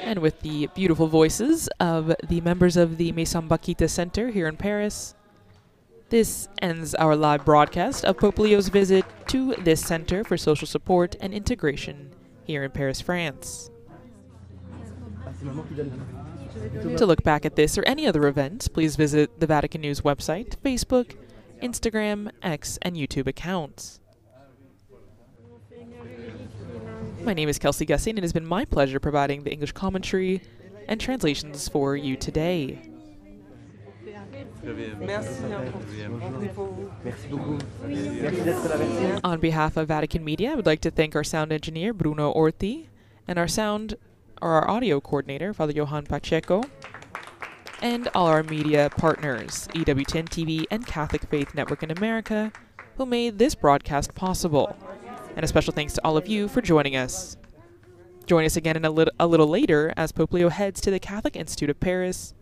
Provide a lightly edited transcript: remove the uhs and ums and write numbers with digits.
and with the beautiful voices of the members of the Maison Bakita Center here in Paris, this ends our live broadcast of Pope Leo's visit to this Center for Social Support and Integration here in Paris, France. To look back at this or any other event, please visit the Vatican News website, Facebook, Instagram, X, and YouTube accounts. My name is Kelsey Gussie, and it has been my pleasure providing the English commentary and translations for you today. On behalf of Vatican Media, I would like to thank our sound engineer, Bruno Orti, and our audio coordinator, Father Johan Pacheco, and all our media partners, EWTN TV and Catholic Faith Network in America, who made this broadcast possible. And a special thanks to all of you for joining us. Join us again a little later as Pope Leo heads to the Catholic Institute of Paris